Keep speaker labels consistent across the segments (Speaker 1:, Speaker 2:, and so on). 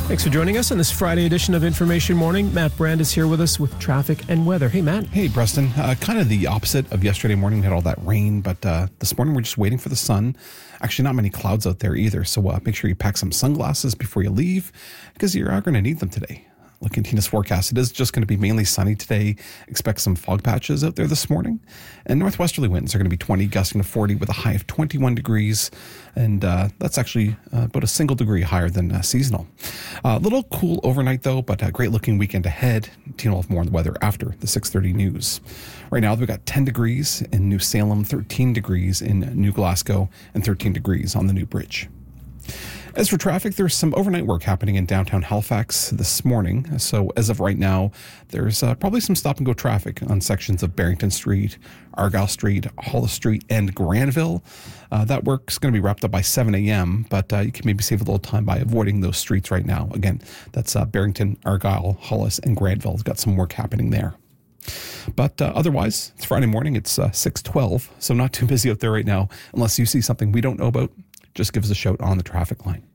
Speaker 1: Thanks for joining us on this Friday edition of Information Morning. Matt Brand is here with us with traffic and weather. Hey, Matt.
Speaker 2: Hey, Preston. Kind of the opposite of yesterday morning. We had all that rain, but this morning we're just waiting for the sun. Actually, not many clouds out there either, so make sure you pack some sunglasses before you leave because you're going to need them today. Looking at Tina's forecast, it is just going to be mainly sunny today. Expect some fog patches out there this morning. And northwesterly winds are going to be 20, gusting to 40 with a high of 21 degrees. And that's actually about a single degree higher than seasonal. A little cool overnight, though, but a great looking weekend ahead. Tina will have more on the weather after the 6:30 news. Right now, we've got 10 degrees in New Salem, 13 degrees in New Glasgow, and 13 degrees on the New Bridge. As for traffic, there's some overnight work happening in downtown Halifax this morning. So as of right now, there's probably some stop-and-go traffic on sections of Barrington Street, Argyle Street, Hollis Street, and Granville. That work's going to be wrapped up by 7 a.m., but you can maybe save a little time by avoiding those streets right now. Again, that's Barrington, Argyle, Hollis, and Granville. It's got some work happening there. But otherwise, it's Friday morning. It's 6:12, so not too busy out there right now. Unless you see something we don't know about, just give us a shout on the traffic line.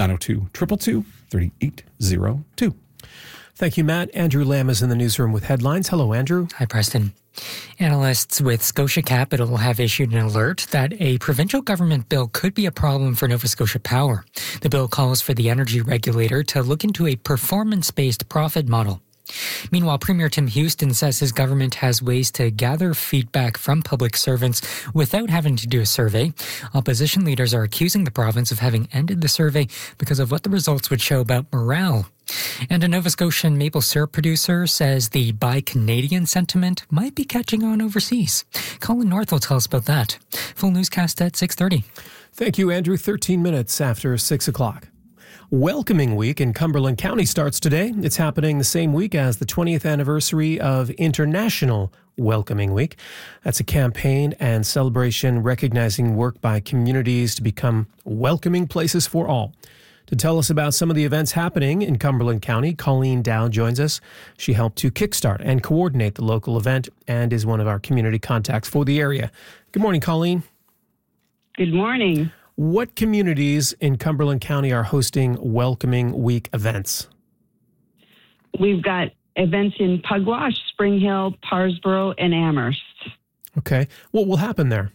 Speaker 2: 902-222-3802.
Speaker 1: Thank you, Matt. Andrew Lamb is in the newsroom with headlines. Hello, Andrew.
Speaker 3: Hi, Preston. Analysts with Scotia Capital have issued an alert that a provincial government bill could be a problem for Nova Scotia Power. The bill calls for the energy regulator to look into a performance-based profit model. Meanwhile, Premier Tim Houston says his government has ways to gather feedback from public servants without having to do a survey. Opposition leaders are accusing the province of having ended the survey because of what the results would show about morale. And a Nova Scotian maple syrup producer says the Buy Canadian sentiment might be catching on overseas. Colin North will tell us about that. Full newscast at 6:30.
Speaker 1: Thank you, Andrew. 13 minutes after 6 o'clock. Welcoming Week in Cumberland County starts today. It's happening the same week as the 20th anniversary of International Welcoming Week. That's a campaign and celebration recognizing work by communities to become welcoming places for all. To tell us about some of the events happening in Cumberland County, Colleen Dow joins us. She helped to kickstart and coordinate the local event and is one of our community contacts for the area. Good morning, Colleen.
Speaker 4: Good morning.
Speaker 1: What communities in Cumberland County are hosting Welcoming Week events?
Speaker 4: We've got events in Pugwash, Spring Hill, Parsboro, and Amherst.
Speaker 1: Okay. What will happen there?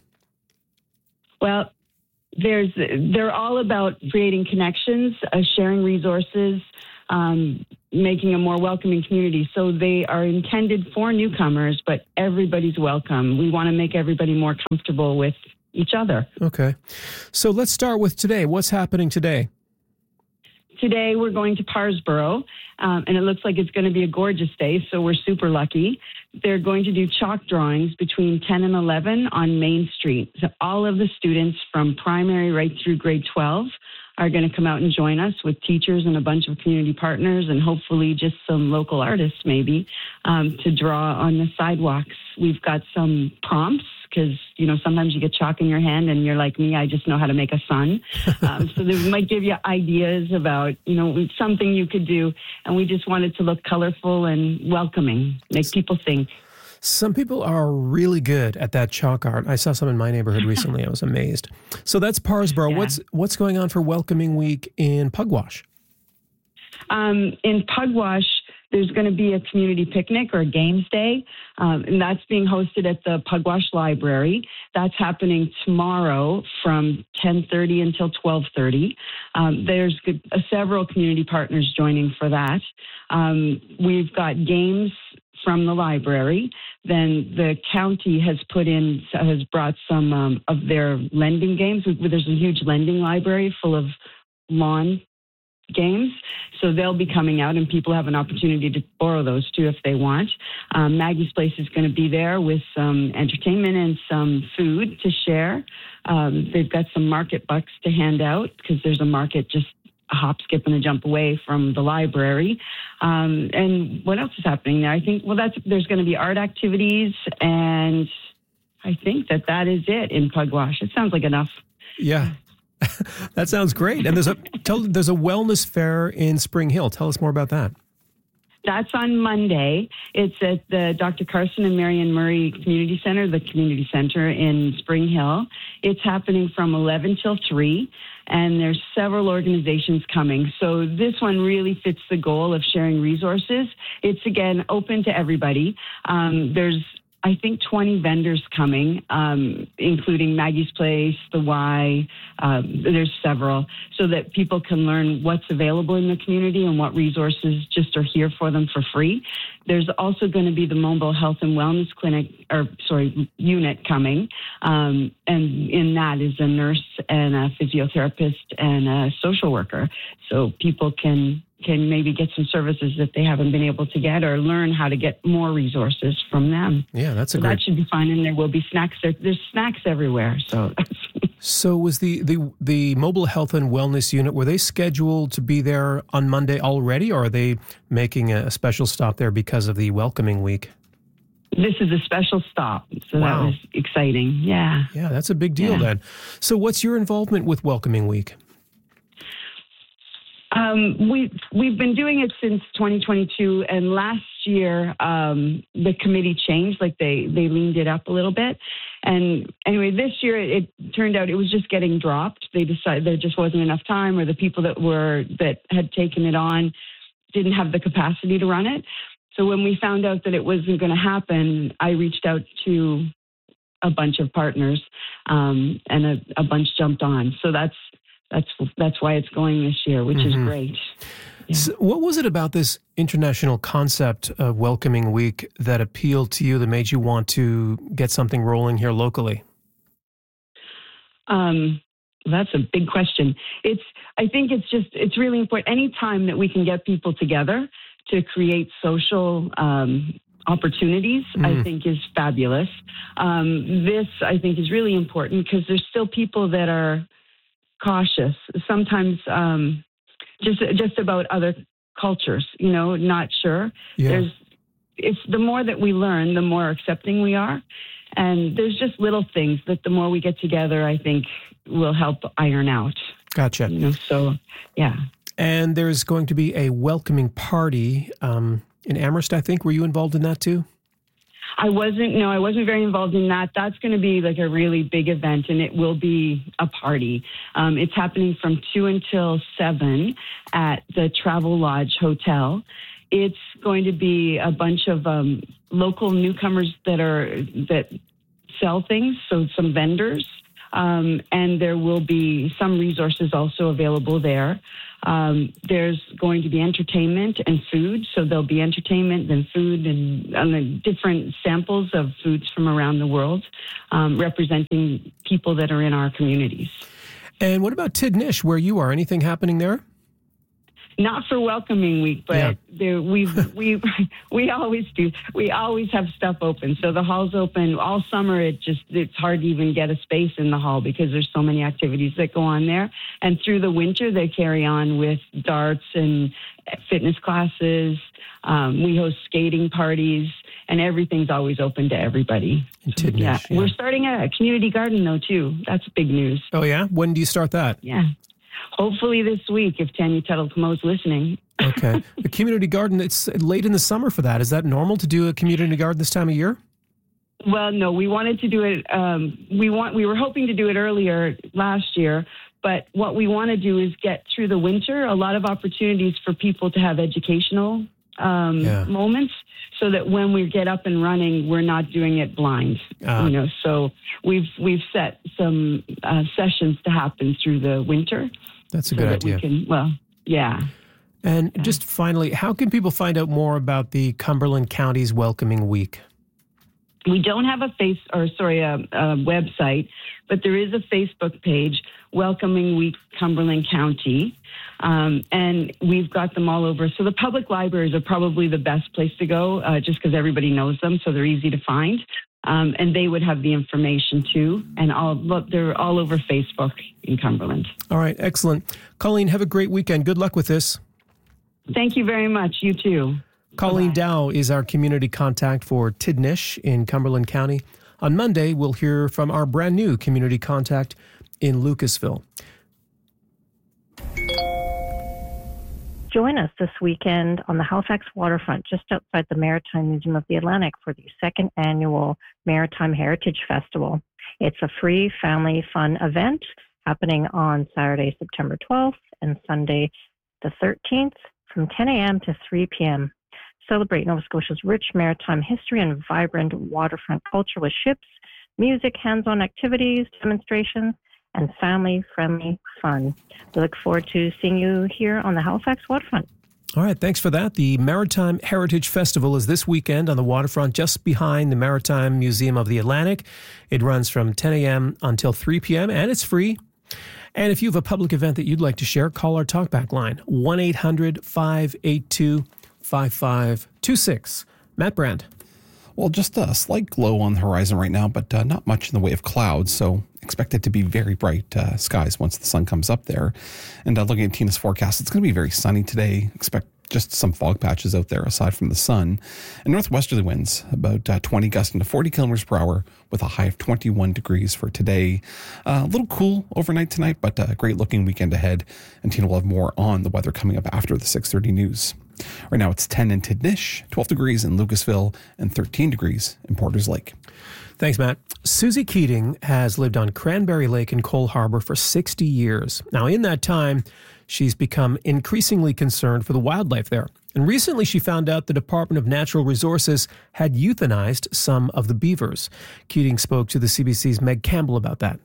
Speaker 4: Well, they're all about creating connections, sharing resources, making a more welcoming community. So they are intended for newcomers, but everybody's welcome. We want to make everybody more comfortable with each other.
Speaker 1: Okay. So let's start with today. What's happening today?
Speaker 4: Today we're going to Parsboro, and it looks like it's going to be a gorgeous day, so we're super lucky. They're going to do chalk drawings between 10 and 11 on Main Street. So all of the students from primary right through grade 12 are going to come out and join us with teachers and a bunch of community partners and hopefully just some local artists maybe to draw on the sidewalks. We've got some prompts because, sometimes you get chalk in your hand and you're like me, I just know how to make a sun. So they might give you ideas about, something you could do. And we just want it to look colorful and welcoming, make people think.
Speaker 1: Some people are really good at that chalk art. I saw some in my neighborhood recently. I was amazed. So that's Parsboro.
Speaker 4: Yeah.
Speaker 1: What's going on for Welcoming Week in Pugwash?
Speaker 4: In Pugwash, there's going to be a community picnic or a games day, and that's being hosted at the Pugwash Library. That's happening tomorrow from 10:30 until 12:30. There's several community partners joining for that. We've got games from the library. Then the county has brought some of their lending games. There's a huge lending library full of lawn games. So they'll be coming out and people have an opportunity to borrow those too if they want. Maggie's Place is going to be there with some entertainment and some food to share. They've got some market bucks to hand out because there's a market just a hop, skip, and a jump away from the library. And what else is happening there? I think, there's going to be art activities, and I think that is it in Pugwash. It sounds like enough.
Speaker 1: Yeah. That sounds great. And there's a wellness fair in Spring Hill. Tell us more about that.
Speaker 4: That's on Monday. It's at the Dr. Carson and Marion Murray Community Center, the community center in Spring Hill. It's happening from 11 till 3, and there's several organizations coming. So this one really fits the goal of sharing resources. It's, again, open to everybody. There's, I think, 20 vendors coming, including Maggie's Place, The Y. There's several, so that people can learn what's available in the community and what resources just are here for them for free. There's also going to be the Mobile Health and Wellness unit coming, and in that is a nurse and a physiotherapist and a social worker, so people can maybe get some services that they haven't been able to get, or learn how to get more resources from them.
Speaker 1: Yeah,
Speaker 4: that should be fine, and there will be snacks. There's snacks everywhere.
Speaker 1: So was the Mobile Health and Wellness unit, were they scheduled to be there on Monday already, or are they making a special stop there because of the welcoming week?
Speaker 4: This is a special stop, so That was exciting. Yeah.
Speaker 1: Yeah, that's a big deal then. So what's your involvement with Welcoming Week?
Speaker 4: We've been doing it since 2022, and last year the committee changed, like they leaned it up a little bit. And anyway, this year it turned out it was just getting dropped. They decided there just wasn't enough time, or the people that had taken it on didn't have the capacity to run it. So when we found out that it wasn't going to happen, I reached out to a bunch of partners, and a bunch jumped on. So that's why it's going this year, which is great. Yeah.
Speaker 1: So what was it about this international concept of Welcoming Week that appealed to you, that made you want to get something rolling here locally?
Speaker 4: That's a big question. I think it's really important. Any time that we can get people together to create social opportunities, I think is fabulous. This, I think, is really important because there's still people that are cautious, sometimes just about other cultures, not sure.
Speaker 1: Yeah.
Speaker 4: It's the more that we learn, the more accepting we are. And there's just little things that the more we get together, I think will help iron out.
Speaker 1: Gotcha.
Speaker 4: So, yeah.
Speaker 1: And there's going to be a welcoming party in Amherst, I think. Were you involved in that too?
Speaker 4: I wasn't very involved in that. That's going to be like a really big event, and it will be a party. It's happening from 2 until 7 at the Travel Lodge Hotel. It's going to be a bunch of local newcomers that sell things, so some vendors, and there will be some resources also available there. There's going to be entertainment and food, so there'll be entertainment and food and different samples of foods from around the world, representing people that are in our communities.
Speaker 1: And what about Tidnish, where you are? Anything happening there?
Speaker 4: Not for Welcoming Week, but we always do. We always have stuff open. So the hall's open all summer. It's hard to even get a space in the hall because there's so many activities that go on there. And through the winter, they carry on with darts and fitness classes. We host skating parties, and everything's always open to everybody.
Speaker 1: Tidnish,
Speaker 4: We're starting a community garden though too. That's big news.
Speaker 1: Oh yeah? When do you start that?
Speaker 4: Yeah. Hopefully this week, if Tanya Tuttle-Comeau's listening.
Speaker 1: Okay. A community garden, it's late in the summer for that. Is that normal to do a community garden this time of year?
Speaker 4: Well, no, we wanted to do it. We were hoping to do it earlier last year, but what we want to do is get through the winter, a lot of opportunities for people to have educational moments, so that when we get up and running, we're not doing it blind. So we've set some sessions to happen through the winter.
Speaker 1: That's a good idea. And just finally, how can people find out more about the Cumberland County's Welcoming Week?
Speaker 4: We don't have a website, but there is a Facebook page, Welcoming Week Cumberland County, and we've got them all over. So the public libraries are probably the best place to go, just because everybody knows them, so they're easy to find. And they would have the information too, and they're all over Facebook in Cumberland.
Speaker 1: All right, excellent. Colleen, have a great weekend. Good luck with this.
Speaker 4: Thank you very much. You too.
Speaker 1: Colleen
Speaker 4: Bye-bye.
Speaker 1: Dow is our community contact for Tidnish in Cumberland County. On Monday, we'll hear from our brand new community contact in Lucasville.
Speaker 5: Join us this weekend on the Halifax waterfront, just outside the Maritime Museum of the Atlantic, for the second annual Maritime Heritage Festival. It's a free family fun event happening on Saturday, September 12th and Sunday, the 13th, from 10 a.m. to 3 p.m. Celebrate Nova Scotia's rich maritime history and vibrant waterfront culture with ships, music, hands-on activities, demonstrations, and family-friendly fun. We look forward to seeing you here on the Halifax waterfront.
Speaker 1: All right, thanks for that. The Maritime Heritage Festival is this weekend on the waterfront just behind the Maritime Museum of the Atlantic. It runs from 10 a.m. until 3 p.m. and it's free. And if you have a public event that you'd like to share, call our talkback line, 1-800-582-5526. Matt Brand.
Speaker 2: Well, just a slight glow on the horizon right now, but not much in the way of clouds, so expect it to be very bright skies once the sun comes up there. And looking at Tina's forecast, it's going to be very sunny today. Expect just some fog patches out there aside from the sun. And northwesterly winds, about 20 gusting to 40 kilometers per hour with a high of 21 degrees for today. A little cool overnight tonight, but a great looking weekend ahead. And Tina will have more on the weather coming up after the 6:30 news. Right now it's 10 in Tidnish, 12 degrees in Lucasville, and 13 degrees in Porters Lake.
Speaker 1: Thanks, Matt. Susie Keating has lived on Cranberry Lake in Cole Harbour for 60 years. Now, in that time, she's become increasingly concerned for the wildlife there. And recently she found out the Department of Natural Resources had euthanized some of the beavers. Keating spoke to the CBC's Meg Campbell about that.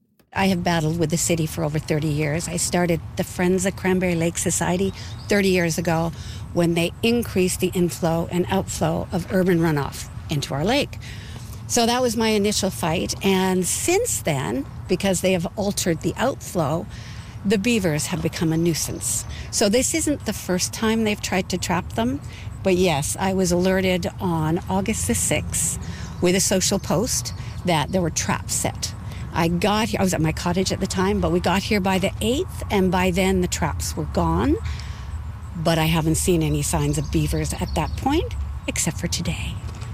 Speaker 6: I have battled with the city for over 30 years. I started the Friends of Cranberry Lake Society 30 years ago when they increased the inflow and outflow of urban runoff into our lake. So that was my initial fight. And since then, because they have altered the outflow, the beavers have become a nuisance. So this isn't the first time they've tried to trap them. But yes, I was alerted on August the 6th with a social post that there were traps set. I was at my cottage at the time, but we got here by the 8th, and by then the traps were gone. But I haven't seen any signs of beavers at that point, except for today.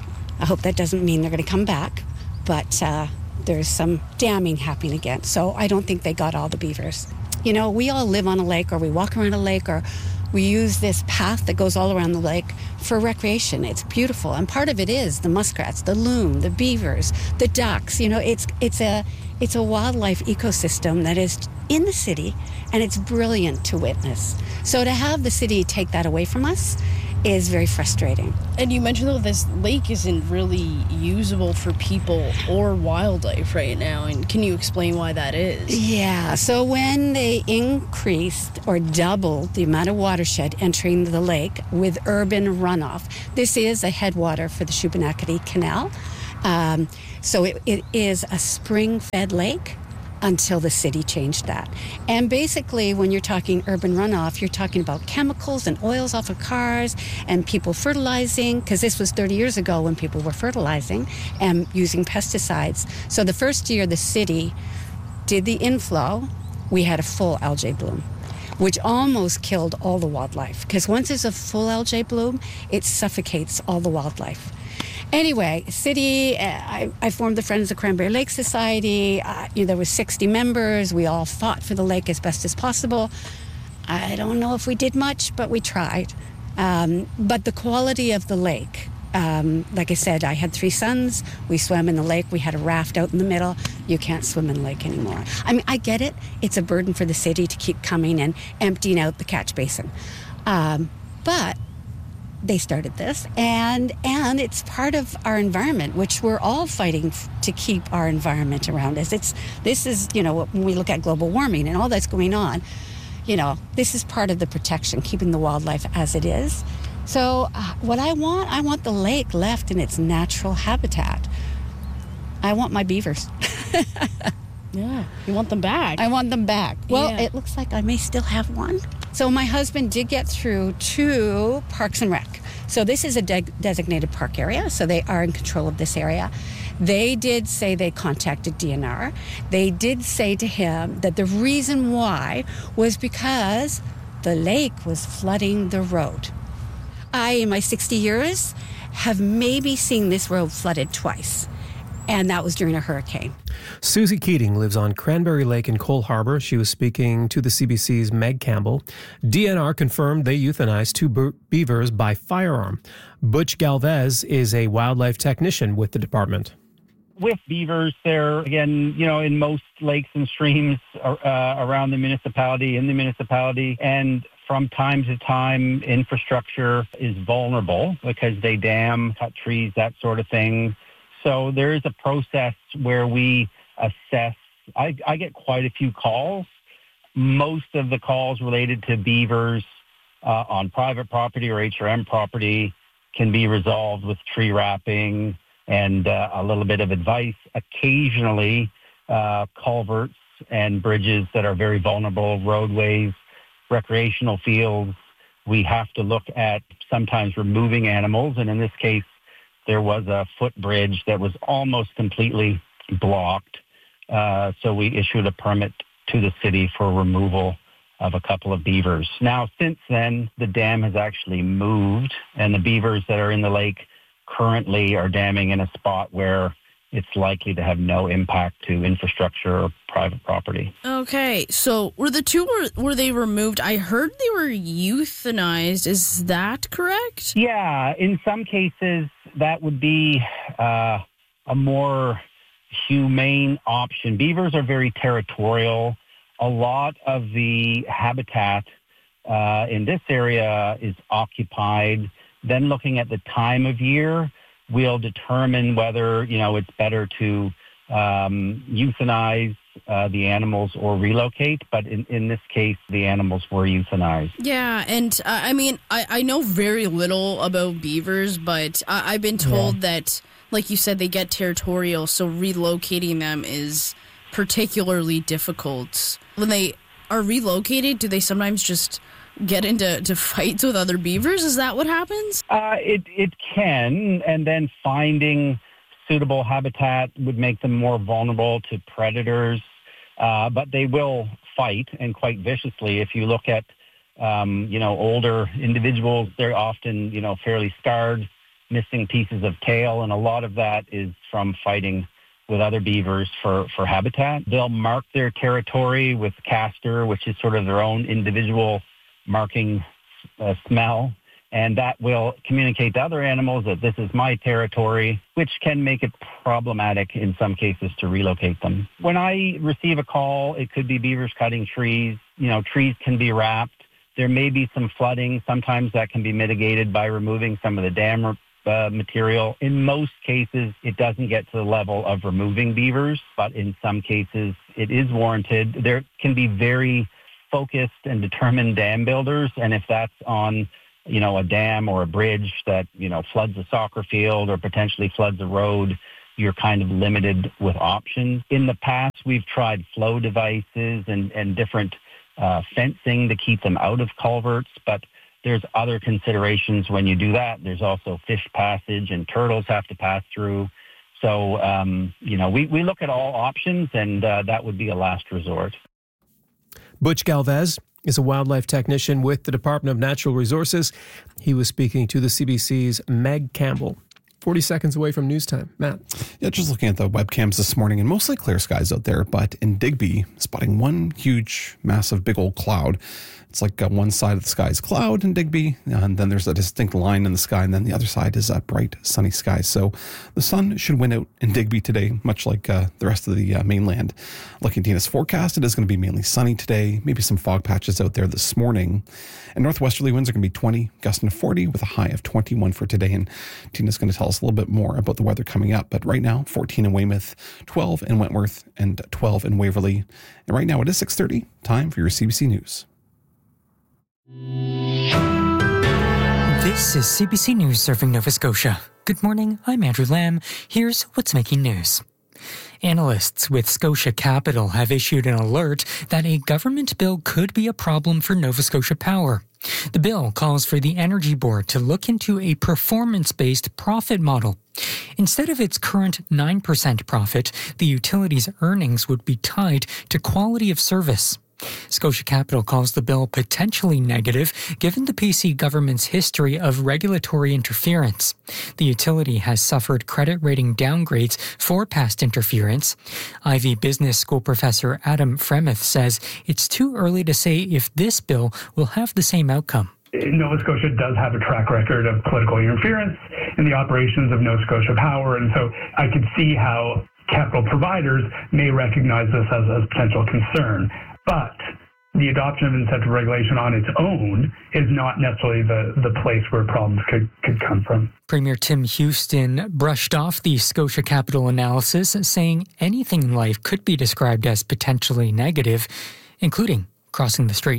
Speaker 6: I hope that doesn't mean they're going to come back, but there's some damming happening again. So I don't think they got all the beavers. You know, we all live on a lake, or we walk around a lake, or we use this path that goes all around the lake for recreation. It's beautiful. And part of it is the muskrats, the loon, the beavers, the ducks. You know, it's a wildlife ecosystem that is in the city, and it's brilliant to witness. So to have the city take that away from us is very frustrating.
Speaker 7: And you mentioned, though, this lake isn't really usable for people or wildlife right now. And can you explain why that is?
Speaker 6: Yeah, so when they increased or doubled the amount of watershed entering the lake with urban runoff, this is a headwater for the Shubenacadie Canal. So it is a spring-fed lake until the city changed that. And basically, when you're talking urban runoff, you're talking about chemicals and oils off of cars and people fertilizing, because this was 30 years ago when people were fertilizing and using pesticides. So the first year the city did the inflow, we had a full algae bloom, which almost killed all the wildlife, because once there's a full algae bloom, it suffocates all the wildlife. Anyway, city, I formed the Friends of Cranberry Lake Society. There was 60 members. We all fought for the lake as best as possible. I don't know if we did much, but we tried. But the quality of the lake, like I said, I had 3 sons. We swam in the lake. We had a raft out in the middle. You can't swim in the lake anymore. I mean, I get it. It's a burden for the city to keep coming and emptying out the catch basin. But they started this, and it's part of our environment, which we're all fighting to keep our environment around us. This is, you know, when we look at global warming and all that's going on, you know, this is part of the protection, keeping the wildlife as it is. So what I want the lake left in its natural habitat. I want my beavers.
Speaker 7: Yeah, you want them back.
Speaker 6: I want them back. Well, It looks like I may still have one. So my husband did get through to Parks and Rec. So this is a designated park area, so they are in control of this area. They did say they contacted DNR. They did say to him that the reason why was because the lake was flooding the road. I, in my 60 years, have maybe seen this road flooded twice. and that was during a hurricane.
Speaker 1: Susie Keating lives on Cranberry Lake in Cole Harbour. She was speaking to the CBC's Meg Campbell. DNR confirmed they euthanized 2 beavers by firearm. Butch Galvez is a wildlife technician with the department.
Speaker 8: With beavers, they're, again, in most lakes and streams around the municipality, and from time to time, infrastructure is vulnerable because they dam, cut trees, that sort of thing. So there is a process where we assess. I get quite a few calls. Most of the calls related to beavers on private property or HRM property can be resolved with tree wrapping and a little bit of advice. Occasionally, culverts and bridges that are very vulnerable, roadways, recreational fields, we have to look at sometimes removing animals. And in this case, there was a footbridge that was almost completely blocked. So we issued a permit to the city for removal of a couple of beavers. Now, since then, the dam has actually moved, and the beavers that are in the lake currently are damming in a spot where it's likely to have no impact to infrastructure or private property.
Speaker 7: Okay, so were the 2, were they removed? I heard they were euthanized. Is that correct?
Speaker 8: Yeah, in some cases, that would be a more humane option. Beavers are very territorial. A lot of the habitat in this area is occupied. Then looking at the time of year, we'll determine whether, it's better to euthanize the animals or relocate. But in this case, the animals were euthanized.
Speaker 7: Yeah, and I know very little about beavers, but I've been told that, like you said, they get territorial, so relocating them is particularly difficult. When they are relocated, do they sometimes just get into fights with other beavers? Is that what happens?
Speaker 8: It can, and then finding suitable habitat would make them more vulnerable to predators, but they will fight, and quite viciously. If you look at, older individuals, they're often, fairly scarred, missing pieces of tail, and a lot of that is from fighting with other beavers for habitat. They'll mark their territory with castor, which is sort of their own individual marking smell, and that will communicate to other animals that this is my territory, which can make it problematic in some cases to relocate them. When I receive a call, it could be beavers cutting trees. Trees can be wrapped. There may be some flooding. Sometimes that can be mitigated by removing some of the dam material. In most cases, it doesn't get to the level of removing beavers, but in some cases, it is warranted. There can be very focused and determined dam builders, and if that's on, a dam or a bridge that, floods a soccer field or potentially floods a road, you're kind of limited with options. In the past, we've tried flow devices and different fencing to keep them out of culverts, but there's other considerations when you do that. There's also fish passage, and turtles have to pass through. So, we look at all options, and that would be a last resort.
Speaker 1: Butch Galvez is a wildlife technician with the Department of Natural Resources. He was speaking to the CBC's Meg Campbell. 40 seconds away from news time. Matt.
Speaker 2: Yeah, just looking at the webcams this morning, and mostly clear skies out there, but in Digby, spotting one huge, massive, big old cloud. It's like one side of the sky is cloud in Digby, and then there's a distinct line in the sky, and then the other side is a bright, sunny sky. So the sun should win out in Digby today, much like the rest of the mainland. Looking at Tina's forecast, it is going to be mainly sunny today, maybe some fog patches out there this morning. And northwesterly winds are going to be 20, gusting to 40 with a high of 21 for today. And Tina's going to tell us a little bit more about the weather coming up. But right now, 14 in Weymouth, 12 in Wentworth, and 12 in Waverley. And right now it is 6:30. Time for your CBC News.
Speaker 3: This is CBC News serving Nova Scotia. Good morning, I'm Andrew Lamb. Here's what's making news. Analysts with Scotia Capital have issued an alert that a government bill could be a problem for Nova Scotia Power. The bill calls for the Energy Board to look into a performance-based profit model. Instead of its current 9% profit, the utility's earnings would be tied to quality of service. Scotia Capital calls the bill potentially negative given the PC government's history of regulatory interference. The utility has suffered credit rating downgrades for past interference. Ivy Business School professor Adam Fremeth says it's too early to say if this bill will have the same outcome.
Speaker 9: Nova Scotia does have a track record of political interference in the operations of Nova Scotia Power, and so I could see how capital providers may recognize this as a potential concern. But the adoption of incentive regulation on its own is not necessarily the place where problems could come from.
Speaker 3: Premier Tim Houston brushed off the Scotia Capital analysis, saying anything in life could be described as potentially negative, including crossing the street.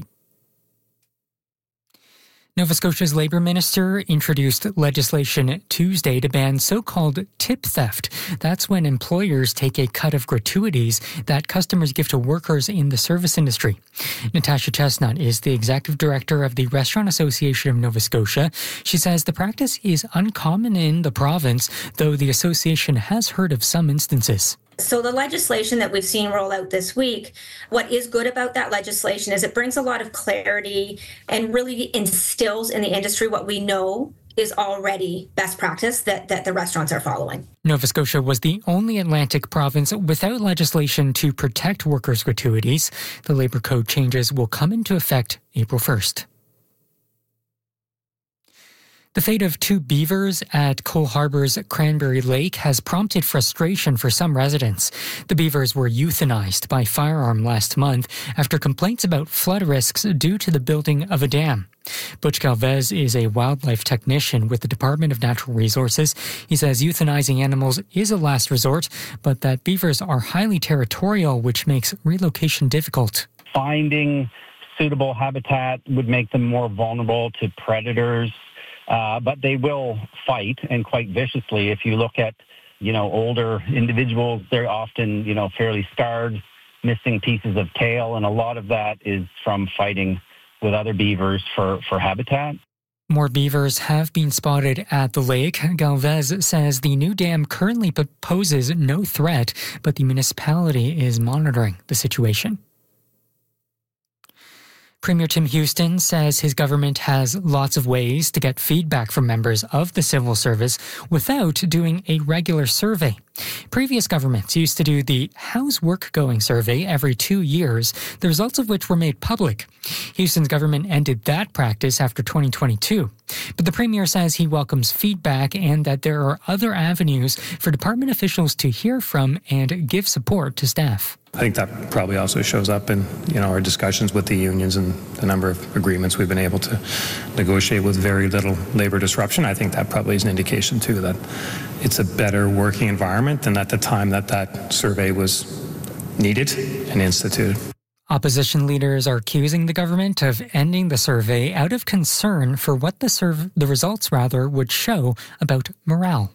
Speaker 3: Nova Scotia's Labour Minister introduced legislation Tuesday to ban so-called tip theft. That's when employers take a cut of gratuities that customers give to workers in the service industry. Natasha Chestnut is the executive director of the Restaurant Association of Nova Scotia. She says the practice is uncommon in the province, though the association has heard of some instances.
Speaker 10: So the legislation that we've seen roll out this week, what is good about that legislation is it brings a lot of clarity and really instills in the industry what we know is already best practice that the restaurants are following.
Speaker 3: Nova Scotia was the only Atlantic province without legislation to protect workers' gratuities. The Labour Code changes will come into effect April 1st. The fate of 2 beavers at Cole Harbour's Cranberry Lake has prompted frustration for some residents. The beavers were euthanized by firearm last month after complaints about flood risks due to the building of a dam. Butch Galvez is a wildlife technician with the Department of Natural Resources. He says euthanizing animals is a last resort, but that beavers are highly territorial, which makes relocation difficult.
Speaker 8: Finding suitable habitat would make them more vulnerable to predators. But they will fight, and quite viciously. If you look at, older individuals, they're often, fairly scarred, missing pieces of tail, and a lot of that is from fighting with other beavers for habitat.
Speaker 3: More beavers have been spotted at the lake. Galvez says the new dam currently poses no threat, but the municipality is monitoring the situation. Premier Tim Houston says his government has lots of ways to get feedback from members of the civil service without doing a regular survey. Previous governments used to do the How's Work Going survey every 2 years, the results of which were made public. Houston's government ended that practice after 2022. But the premier says he welcomes feedback and that there are other avenues for department officials to hear from and give support to staff.
Speaker 11: I think that probably also shows up in our discussions with the unions and the number of agreements we've been able to negotiate with very little labor disruption. I think that probably is an indication too that it's a better working environment than at the time that survey was needed and instituted.
Speaker 3: Opposition leaders are accusing the government of ending the survey out of concern for what the results would show about morale.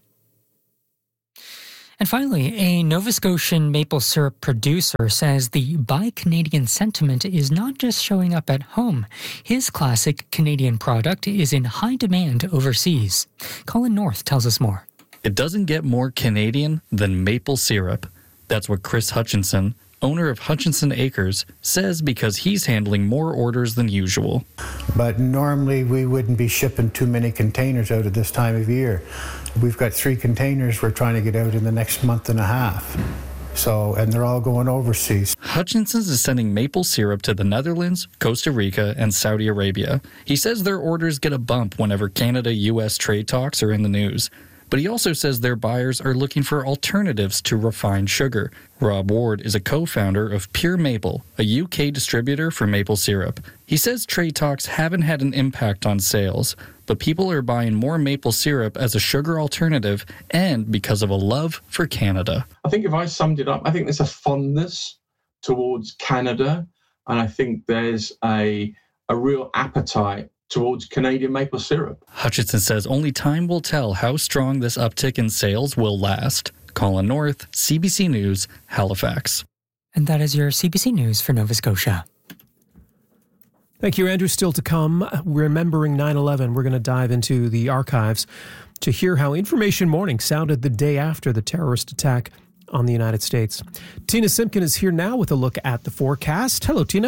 Speaker 3: And finally, a Nova Scotian maple syrup producer says the Buy Canadian sentiment is not just showing up at home. His classic Canadian product is in high demand overseas. Colin North tells us more.
Speaker 12: It doesn't get more Canadian than maple syrup. That's what Chris Hutchinson, owner of Hutchinson Acres, says because he's handling more orders than usual.
Speaker 13: But normally we wouldn't be shipping too many containers out at this time of year. We've got 3 containers we're trying to get out in the next month and a half. And they're all going overseas.
Speaker 12: Hutchinson's is sending maple syrup to the Netherlands, Costa Rica, and Saudi Arabia. He says their orders get a bump whenever Canada-US trade talks are in the news. But he also says their buyers are looking for alternatives to refined sugar. Rob Ward is a co-founder of Pure Maple, a UK distributor for maple syrup. He says trade talks haven't had an impact on sales, but people are buying more maple syrup as a sugar alternative and because of a love for Canada.
Speaker 14: I think if I summed it up, I think there's a fondness towards Canada, and I think there's a real appetite towards Canadian maple syrup.
Speaker 12: Hutchinson says only time will tell how strong this uptick in sales will last. Colin North, CBC News, Halifax.
Speaker 3: And that is your CBC News for Nova Scotia.
Speaker 1: Thank you, Andrew. Still to come, remembering 9/11. We're going to dive into the archives to hear how Information Morning sounded the day after the terrorist attack on the United States. Tina Simpkin is here now with a look at the forecast. Hello, Tina.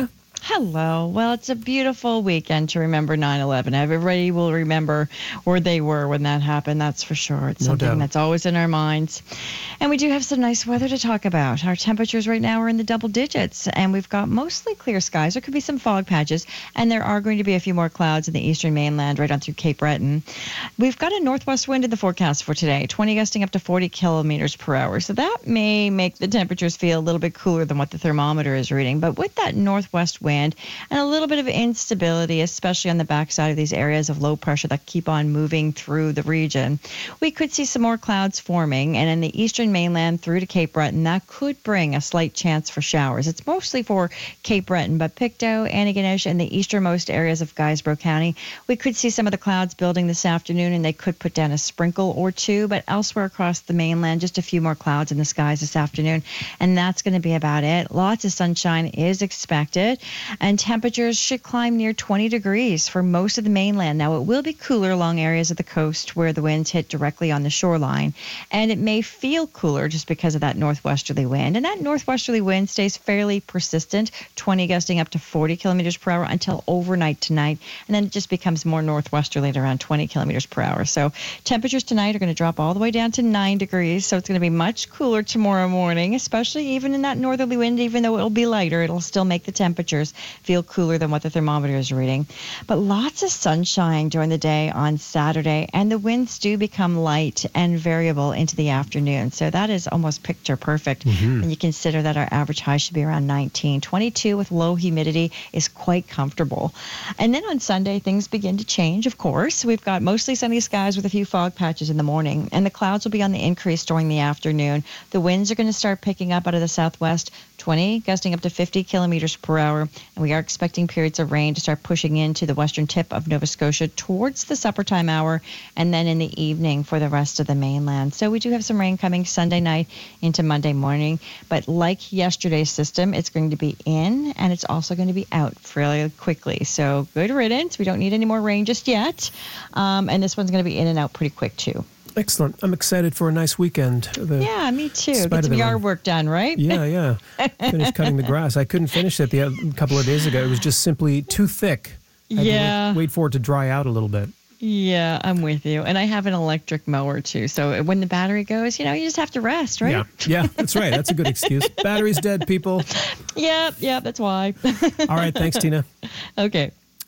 Speaker 15: Hello. Well, it's a beautiful weekend to remember 9/11. Everybody will remember where they were when that happened, that's for sure. It's something that's always in our minds. And we do have some nice weather to talk about. Our temperatures right now are in the double digits, and we've got mostly clear skies. There could be some fog patches, and there are going to be a few more clouds in the eastern mainland right on through Cape Breton. We've got a northwest wind in the forecast for today, 20 gusting up to 40 kilometers per hour. So that may make the temperatures feel a little bit cooler than what the thermometer is reading. But with that northwest wind and a little bit of instability, especially on the backside of these areas of low pressure that keep on moving through the region, we could see some more clouds forming. And in the eastern mainland through to Cape Breton, that could bring a slight chance for showers. It's mostly for Cape Breton, but Pictou, Antigonish, and the easternmost areas of Guysborough County, we could see some of the clouds building this afternoon, and they could put down a sprinkle or two. But elsewhere across the mainland, just a few more clouds in the skies this afternoon, and that's going to be about it. Lots of sunshine is expected, and temperatures should climb near 20 degrees for most of the mainland. Now, it will be cooler along areas of the coast where the winds hit directly on the shoreline, and it may feel cooler just because of that northwesterly wind. And that northwesterly wind stays fairly persistent, 20 gusting up to 40 kilometers per hour until overnight tonight, and then it just becomes more northwesterly at around 20 kilometers per hour. So temperatures tonight are going to drop all the way down to 9 degrees, so it's going to be much cooler tomorrow morning, especially even in that northerly wind. Even though it'll be lighter, it'll still make the temperatures feel cooler than what the thermometer is reading. But lots of sunshine during the day on Saturday, and the winds do become light and variable into the afternoon. So that is almost picture perfect. And you consider that our average high should be around 19. 22 with low humidity is quite comfortable. And then on Sunday, things begin to change, of course. We've got mostly sunny skies with a few fog patches in the morning, and the clouds will be on the increase during the afternoon. The winds are going to start picking up out of the southwest, 20 gusting up to 50 kilometers per hour, and we are expecting periods of rain to start pushing into the western tip of Nova Scotia towards the supper time hour, and then in the evening for the rest of the mainland. So we do have some rain coming Sunday night into Monday morning, but like yesterday's system, it's going to be in, and it's also going to be out fairly quickly. So good riddance. We don't need any more rain just yet, and this one's going to be in and out pretty quick too.
Speaker 1: Excellent. I'm excited for a nice weekend.
Speaker 15: Yeah, me too. Get some yard work done, right?
Speaker 1: Yeah. Finished cutting the grass. I couldn't finish it a couple of days ago. It was just simply too thick. I had to wait for it to dry out a little bit.
Speaker 15: Yeah, I'm with you. And I have an electric mower too. So when the battery goes, you just have to rest, right?
Speaker 1: Yeah, that's right. That's a good excuse. Battery's dead, people.
Speaker 15: Yeah, that's why.
Speaker 1: All right. Thanks, Tina.
Speaker 15: Okay.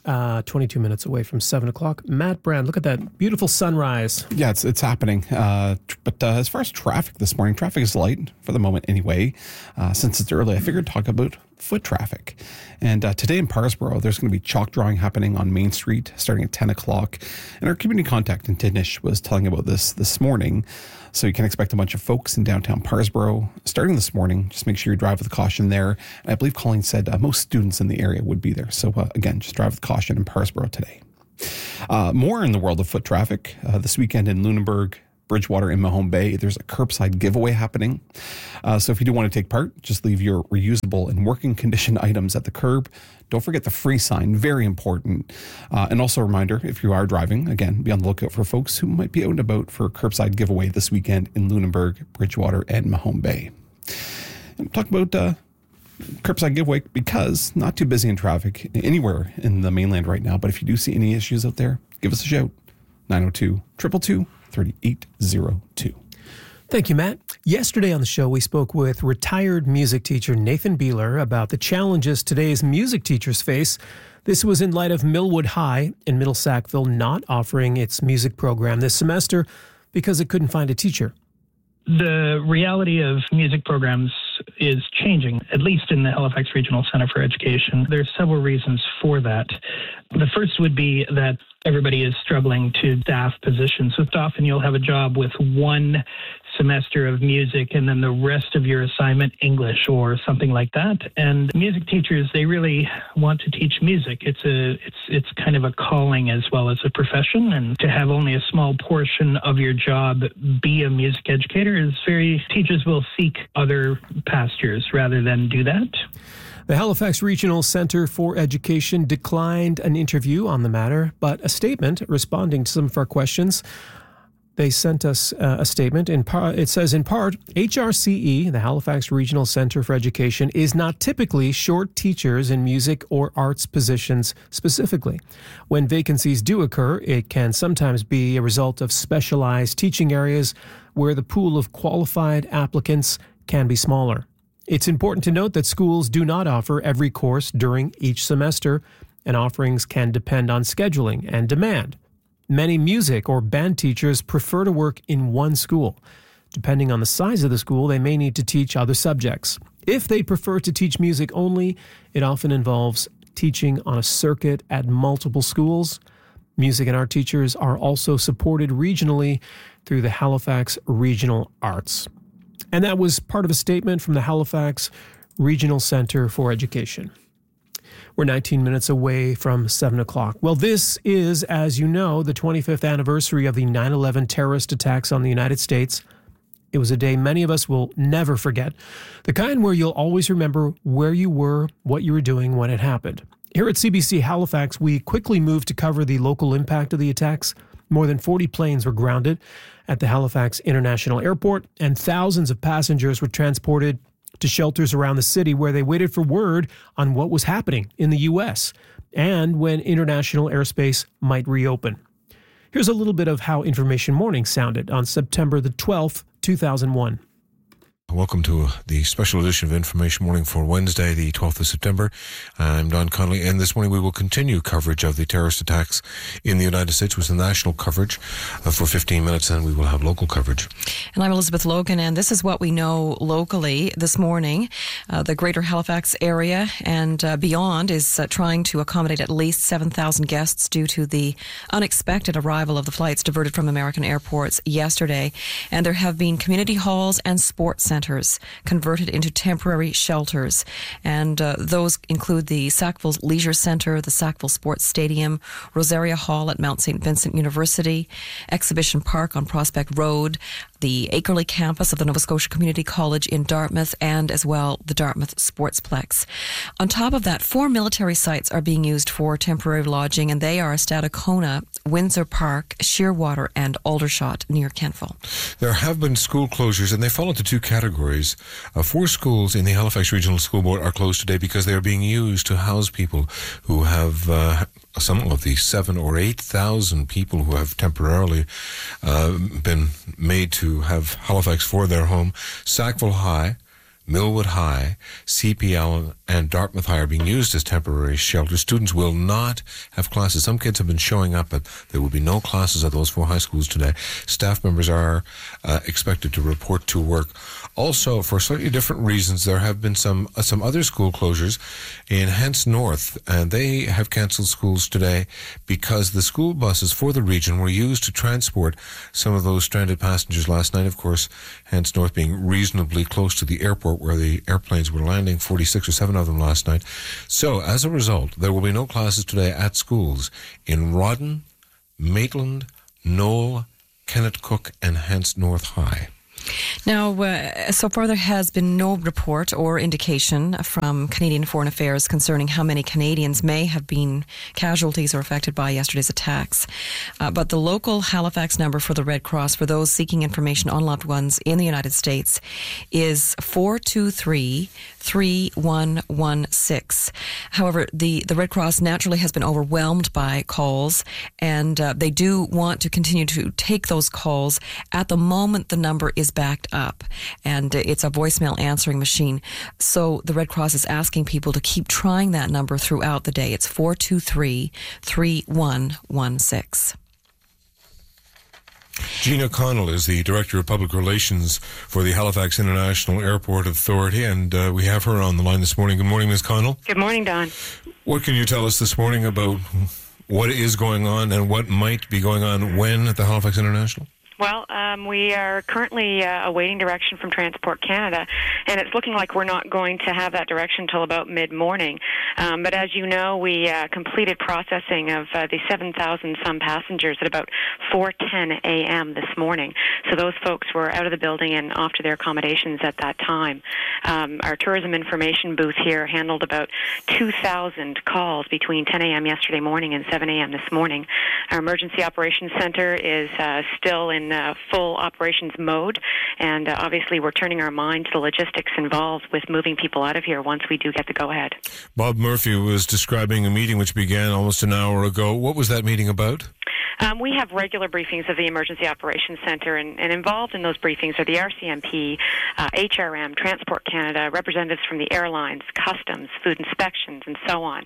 Speaker 1: 22 minutes away from 7 o'clock. Matt Brand, look at that beautiful sunrise.
Speaker 2: Yeah, it's happening. But as far as traffic this morning, traffic is light for the moment anyway. Since it's early, I figured talk about foot traffic. And today in Parsboro, there's going to be chalk drawing happening on Main Street starting at 10 o'clock. And our community contact in Tidnish was telling about this morning. So you can expect a bunch of folks in downtown Parsboro starting this morning. Just make sure you drive with caution there. And I believe Colleen said most students in the area would be there. So again, just drive with caution in Parsboro today. More in the world of foot traffic. This weekend in Lunenburg, Bridgewater, and Mahone Bay, there's a curbside giveaway happening. So if you do want to take part, just leave your reusable and working condition items at the curb. Don't forget the free sign, very important. And also a reminder, if you are driving, again, be on the lookout for folks who might be out and about for a curbside giveaway this weekend in Lunenburg, Bridgewater, and Mahone Bay. And talk about curbside giveaway because not too busy in traffic anywhere in the mainland right now. But if you do see any issues out there, give us a shout. 902-222-3802.
Speaker 1: Thank you, Matt. Yesterday on the show, we spoke with retired music teacher Nathan Beeler about the challenges today's music teachers face. This was in light of Millwood High in Middle Sackville not offering its music program this semester because it couldn't find a teacher.
Speaker 16: The reality of music programs is changing, at least in the Halifax Regional Center for Education. There's several reasons for that. The first would be that everybody is struggling to staff positions. So often you'll have a job with one semester of music and then the rest of your assignment English or something like that. And music teachers, they really want to teach music. It's kind of a calling as well as a profession, and to have only a small portion of your job be a music educator is teachers will seek other pastures rather than do that.
Speaker 1: The Halifax Regional Center for Education declined an interview on the matter, but a statement responding to some of our questions. They sent us a statement. It says, in part, HRCE, the Halifax Regional Centre for Education, is not typically short teachers in music or arts positions specifically. When vacancies do occur, it can sometimes be a result of specialized teaching areas where the pool of qualified applicants can be smaller. It's important to note that schools do not offer every course during each semester, and offerings can depend on scheduling and demand. Many music or band teachers prefer to work in one school. Depending on the size of the school, they may need to teach other subjects. If they prefer to teach music only, it often involves teaching on a circuit at multiple schools. Music and art teachers are also supported regionally through the Halifax Regional Arts. And that was part of a statement from the Halifax Regional Centre for Education. We're 19 minutes away from 7 o'clock. Well, this is, as you know, the 25th anniversary of the 9/11 terrorist attacks on the United States. It was a day many of us will never forget, the kind where you'll always remember where you were, what you were doing when it happened. Here at CBC Halifax, we quickly moved to cover the local impact of the attacks. More than 40 planes were grounded at the Halifax International Airport, and thousands of passengers were transported to shelters around the city where they waited for word on what was happening in the U.S. and when international airspace might reopen. Here's a little bit of how Information Morning sounded on September the 12th, 2001.
Speaker 17: Welcome to the special edition of Information Morning for Wednesday, the 12th of September. I'm Don Connolly, and this morning we will continue coverage of the terrorist attacks in the United States with the national coverage for 15 minutes, and we will have local coverage.
Speaker 18: And I'm Elizabeth Logan, and this is what we know locally this morning. The greater Halifax area and beyond is trying to accommodate at least 7,000 guests due to the unexpected arrival of the flights diverted from American airports yesterday. And there have been community halls and sports centers converted into temporary shelters. And those include the Sackville Leisure Centre, the Sackville Sports Stadium, Rosaria Hall at Mount St. Vincent University, Exhibition Park on Prospect Road, the Akerley campus of the Nova Scotia Community College in Dartmouth, and as well the Dartmouth Sportsplex. On top of that, 4 military sites are being used for temporary lodging, and they are Stadacona, Windsor Park, Shearwater, and Aldershot near Kentville.
Speaker 17: There have been school closures, and they fall into two categories. 4 schools in the Halifax Regional School Board are closed today because they are being used to house people who have some of the 7,000 or 8,000 people who have temporarily been made to have Halifax for their home. Sackville High, Millwood High, CPL, and Dartmouth High are being used as temporary shelters. Students will not have classes. Some kids have been showing up, but there will be no classes at those 4 high schools today. Staff members are expected to report to work. Also, for slightly different reasons, there have been some other school closures in Hants North, and they have cancelled schools today because the school buses for the region were used to transport some of those stranded passengers last night. Of course, Hants North being reasonably close to the airport where the airplanes were landing, 46 or 7 of them last night. So, as a result, there will be no classes today at schools in Rawdon, Maitland, Knoll, Kennett Cook, and Hants North High.
Speaker 18: Now, so far there has been no report or indication from Canadian Foreign Affairs concerning how many Canadians may have been casualties or affected by yesterday's attacks. But the local Halifax number for the Red Cross for those seeking information on loved ones in the United States is 423-3116. However, the Red Cross naturally has been overwhelmed by calls, and they do want to continue to take those calls. At the moment, the number is backed up, and it's a voicemail answering machine. So the Red Cross is asking people to keep trying that number throughout the day. It's 423-3116.
Speaker 17: Gina Connell is the Director of Public Relations for the Halifax International Airport Authority, and we have her on the line this morning. Good morning, Ms. Connell.
Speaker 19: Good morning, Don.
Speaker 17: What can you tell us this morning about what is going on and what might be going on when at the Halifax International?
Speaker 19: Well, we are currently awaiting direction from Transport Canada, and it's looking like we're not going to have that direction until about mid-morning. But as you know, we completed processing of the 7,000-some passengers at about 4:10 a.m. this morning. So those folks were out of the building and off to their accommodations at that time. Our tourism information booth here handled about 2,000 calls between 10 a.m. yesterday morning and 7 a.m. this morning. Our emergency operations center is still in in full operations mode, and obviously we're turning our minds to the logistics involved with moving people out of here once we do get the go-ahead.
Speaker 17: Bob Murphy was describing a meeting which began almost an hour ago. What was that meeting about?
Speaker 19: We have regular briefings of the Emergency Operations Center, and involved in those briefings are the RCMP, HRM, Transport Canada, representatives from the airlines, customs, food inspections, and so on.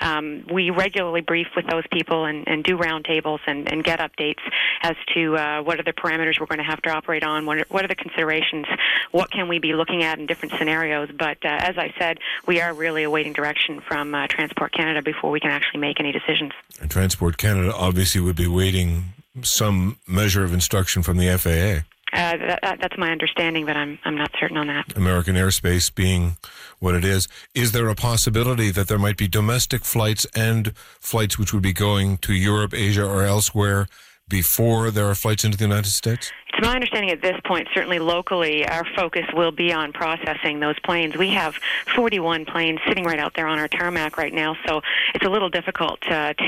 Speaker 19: We regularly brief with those people and do roundtables and get updates as to what are the parameters we're going to have to operate on, what are the considerations, what can we be looking at in different scenarios. But as I said, we are really awaiting direction from Transport Canada before we can actually make any decisions.
Speaker 17: And Transport Canada obviously would be waiting some measure of instruction from the FAA.
Speaker 19: That's my understanding, but I'm not certain on that.
Speaker 17: American airspace being what it is there a possibility that there might be domestic flights and flights which would be going to Europe, Asia, or elsewhere before there are flights into the United States?
Speaker 19: It's my understanding at this point, certainly locally, our focus will be on processing those planes. We have 41 planes sitting right out there on our tarmac right now, so it's a little difficult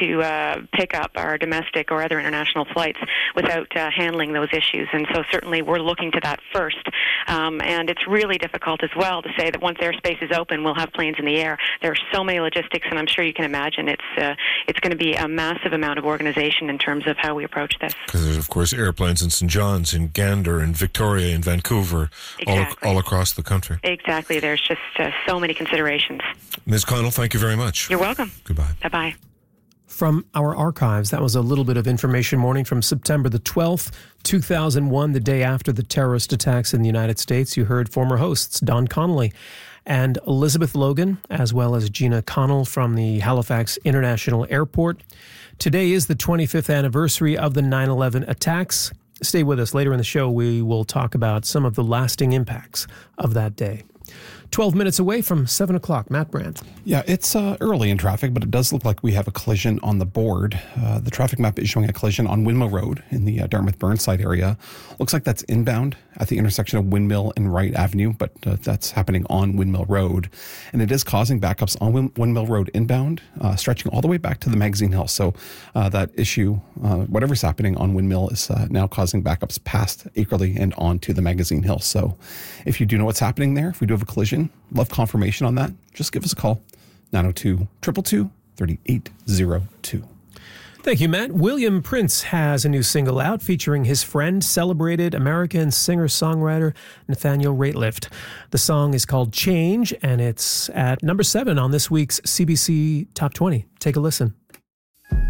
Speaker 19: to pick up our domestic or other international flights without handling those issues. And so certainly we're looking to that first. And it's really difficult as well to say that once airspace is open, we'll have planes in the air. There are so many logistics, and I'm sure you can imagine it's going to be a massive amount of organization in terms of how we approach this.
Speaker 17: Because there's, of course, airplanes in St. John's, in Gander, in Victoria, in Vancouver,
Speaker 19: exactly.
Speaker 17: all across the country.
Speaker 19: Exactly. There's just so many considerations.
Speaker 17: Ms. Connell, thank you very much.
Speaker 19: You're welcome.
Speaker 17: Goodbye.
Speaker 19: Bye-bye.
Speaker 1: From our archives, that was a little bit of information morning from September the 12th, 2001, the day after the terrorist attacks in the United States. You heard former hosts Don Connolly and Elizabeth Logan, as well as Gina Connell from the Halifax International Airport. Today is the 25th anniversary of the 9/11 attacks. Stay with us. Later in the show, we will talk about some of the lasting impacts of that day. 12 minutes away from 7 o'clock. Matt Brandt.
Speaker 2: Yeah, it's early in traffic, but it does look like we have a collision on the board. The traffic map is showing a collision on Windmill Road in the Dartmouth-Burnside area. Looks like that's inbound at the intersection of Windmill and Wright Avenue, but that's happening on Windmill Road. And it is causing backups on Windmill Road inbound, stretching all the way back to the Magazine Hill. So that issue, whatever's happening on Windmill, is now causing backups past Akerley and on to the Magazine Hill. So if you do know what's happening there, if we do have a collision, love confirmation on that, just give us a call. 902-222-3802.
Speaker 1: Thank you, Matt. William Prince has a new single out featuring his friend, celebrated American singer-songwriter Nathaniel Rateliff. The song is called Change, and it's at number 7 on this week's CBC Top 20. Take a listen.